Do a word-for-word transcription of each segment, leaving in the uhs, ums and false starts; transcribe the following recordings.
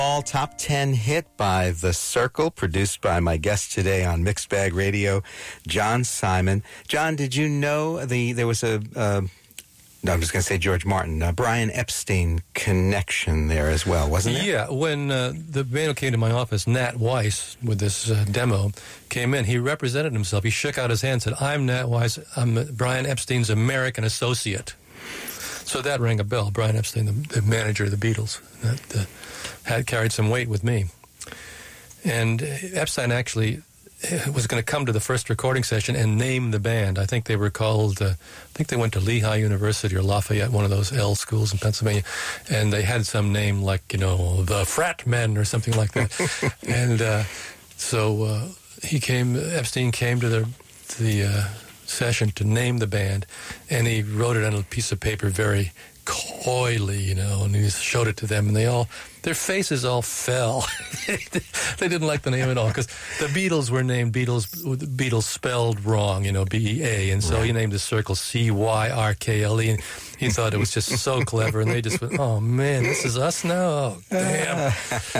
All top ten hit by The Circle, produced by my guest today on Mixed Bag Radio, John Simon. John, did you know the there was a, uh, no, I'm just going to say George Martin, uh, Brian Epstein connection there as well, wasn't there? Yeah, when uh, the band came to my office, Nat Weiss, with this uh, demo, came in, he represented himself. He shook out his hand and said, I'm Nat Weiss, I'm Brian Epstein's American associate. So that rang a bell. Brian Epstein, the, the manager of the Beatles, that uh, had carried some weight with me. And Epstein actually was going to come to the first recording session and name the band. I think they were called, uh, I think they went to Lehigh University or Lafayette, one of those L schools in Pennsylvania, and they had some name like, you know, the Frat Men or something like that. and uh, so uh, he came, Epstein came to the, to the uh, session to name the band, and he wrote it on a piece of paper very coyly, you know, and he showed it to them, and they all, their faces all fell. They didn't like the name at all, because the Beatles were named Beatles, the Beatles spelled wrong, you know, B E A, and so right. He named the Circle C Y R K L E, and he thought it was just so clever, and they just went, oh, man, this is us now? Oh, damn.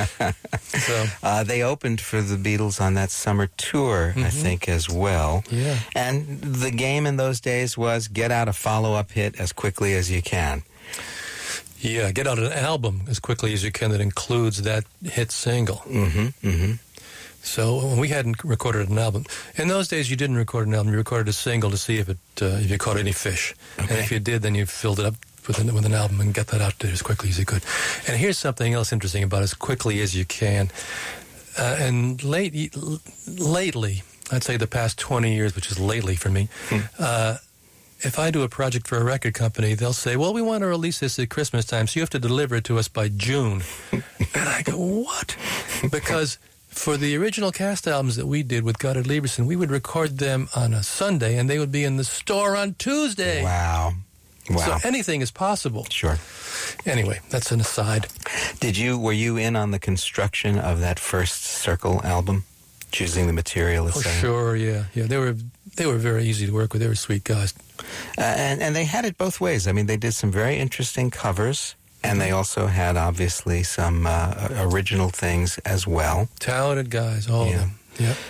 so uh, They opened for the Beatles on that summer tour, mm-hmm. I think, as well. Yeah. And the game in those days was get out a follow-up hit as quickly as you can. Yeah, get out an album as quickly as you can that includes that hit single. Mm-hmm, mm-hmm. So we hadn't recorded an album. In those days, you didn't record an album. You recorded a single to see if it uh, if you caught any fish. Okay. And if you did, then you filled it up with an, with an album and got that out there as quickly as you could. And here's something else interesting about as quickly as you can. Uh, and late, lately, I'd say the past twenty years, which is lately for me, hmm. uh, if I do a project for a record company, they'll say, well, we want to release this at Christmas time, so you have to deliver it to us by June. And I go, what? Because for the original cast albums that we did with Goddard Lieberson, we would record them on a Sunday, and they would be in the store on Tuesday. Wow. Wow. So anything is possible. Sure. Anyway, that's an aside. Did you, were you in on the construction of that first Circle album? Choosing the material, et cetera? Oh, sure, yeah. Yeah, they were they were very easy to work with. They were sweet guys. Uh, and, and they had it both ways. I mean, they did some very interesting covers, and they also had, obviously, some uh, original things as well. Talented guys, all yeah. of them. Yep.